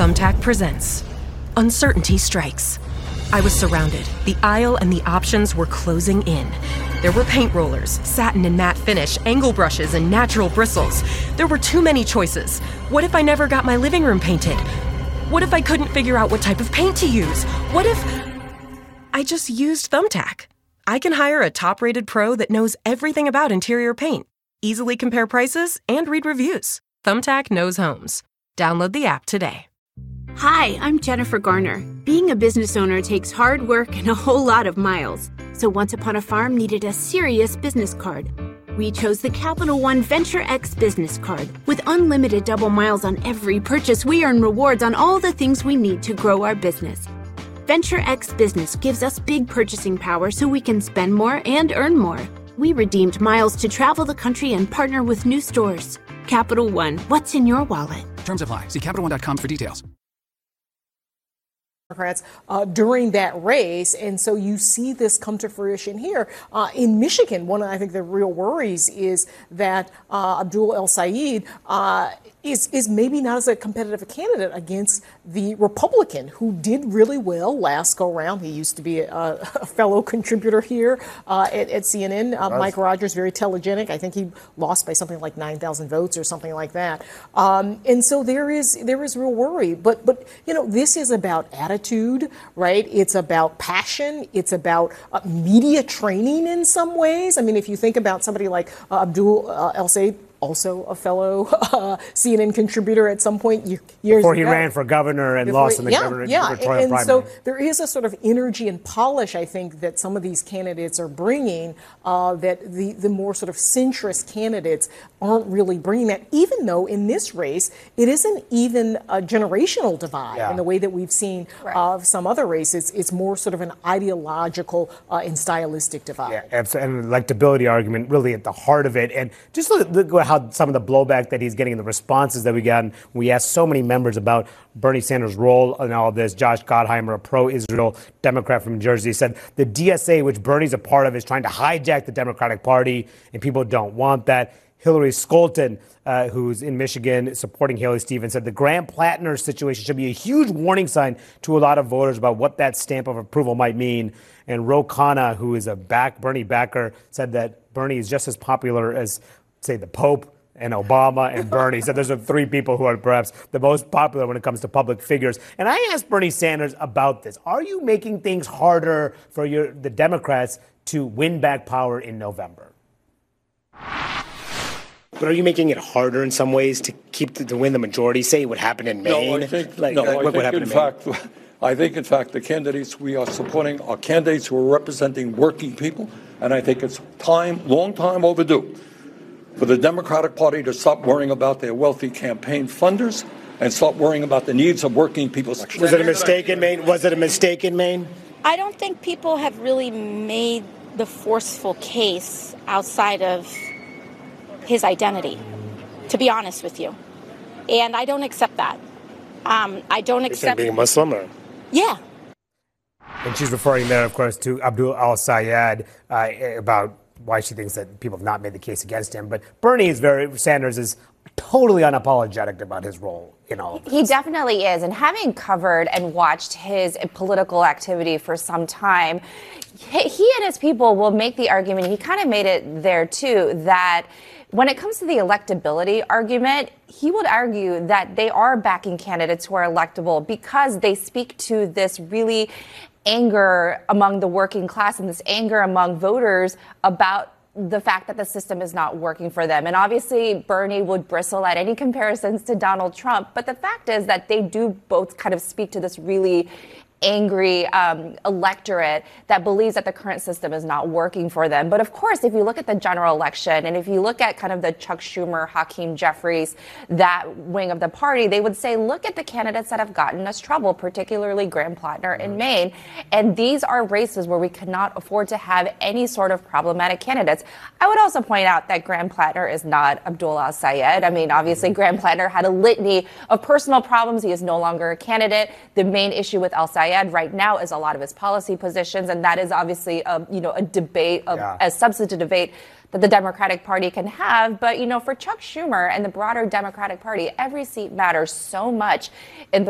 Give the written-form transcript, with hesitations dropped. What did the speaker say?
Thumbtack presents Uncertainty Strikes. I was surrounded. The aisle and the options were closing in. There were paint rollers, satin and matte finish, angle brushes, and natural bristles. There were too many choices. What if I never got my living room painted? What if I couldn't figure out what type of paint to use? What if I just used Thumbtack? I can hire a top-rated pro that knows everything about interior paint, easily compare prices, and read reviews. Thumbtack knows homes. Download the app today. Hi, I'm Jennifer Garner. Being a business owner takes hard work and a whole lot of miles. So Once Upon a Farm needed a serious business card. We chose the Capital One Venture X business card. With unlimited double miles on every purchase, we earn rewards on all the things we need to grow our business. Venture X Business gives us big purchasing power so we can spend more and earn more. We redeemed miles to travel the country and partner with new stores. Capital One, what's in your wallet? Terms apply. See CapitalOne.com for details. Democrats during that race, and so you see this come to fruition here in Michigan. One of, I think, the real worries is that Abdul El-Sayed is maybe not as a competitive a candidate against the Republican who did really well last go round. He used to be a fellow contributor here at CNN. Mike Rogers, very telegenic. I think he lost by something like 9,000 votes or something like that. And so there is real worry. But you know, this is about attitude, right? It's about passion. It's about media training in some ways. I mean, if you think about somebody like Abdul El-Sayed, also a fellow CNN contributor at some point years before he ago. Ran for governor and lost in the gubernatorial primary. And so there is a sort of energy and polish, I think, that some of these candidates are bringing that the more sort of centrist candidates aren't really bringing that, even though in this race it isn't even a generational divide in the way that we've seen of some other races. It's more sort of an ideological and stylistic divide. Yeah, and electability argument really at the heart of it. And just look at how some of the blowback that he's getting and the responses that we got. We asked so many members about Bernie Sanders' role in all of this. Josh Gottheimer, a pro-Israel Democrat from Jersey, said the DSA, which Bernie's a part of, is trying to hijack the Democratic Party, and people don't want that. Hillary Skolton, who's in Michigan supporting Haley Stevens, said the Graham Plattner situation should be a huge warning sign to a lot of voters about what that stamp of approval might mean. And Ro Khanna, who is a Bernie backer, said that Bernie is just as popular as, say, the Pope and Obama and Bernie. So those are three people who are perhaps the most popular when it comes to public figures. And I asked Bernie Sanders about this. Are you making things harder for the Democrats to win back power in November? But are you making it harder in some ways to win the majority? Say what happened in Maine. I think, in fact, the candidates we are supporting are candidates who are representing working people, and I think it's long time overdue for the Democratic Party to stop worrying about their wealthy campaign funders and start worrying about the needs of working people. Was it a mistake in Maine? I don't think people have really made the forceful case outside of his identity, to be honest with you. And I don't accept that. I don't accept being Muslim? Or? Yeah. And she's referring there, of course, to Abdul El-Sayed about why she thinks that people have not made the case against him. But Sanders is totally unapologetic about his role in all of this. He definitely is. And having covered and watched his political activity for some time, he and his people will make the argument, he kind of made it there too, that when it comes to the electability argument, he would argue that they are backing candidates who are electable because they speak to this really anger among the working class and this anger among voters about the fact that the system is not working for them. And obviously, Bernie would bristle at any comparisons to Donald Trump. But the fact is that they do both kind of speak to this really angry electorate that believes that the current system is not working for them. But of course, if you look at the general election and if you look at kind of the Chuck Schumer, Hakeem Jeffries, that wing of the party, they would say, look at the candidates that have gotten us trouble, particularly Graham Plattner in Maine. And these are races where we cannot afford to have any sort of problematic candidates. I would also point out that Graham Plattner is not Abdul El-Sayed. I mean, obviously, Graham Plattner had a litany of personal problems. He is no longer a candidate. The main issue with El-Sayed right now is a lot of his policy positions, and that is obviously a debate, a substantive debate that the Democratic Party can have. But, for Chuck Schumer and the broader Democratic Party, every seat matters so much in the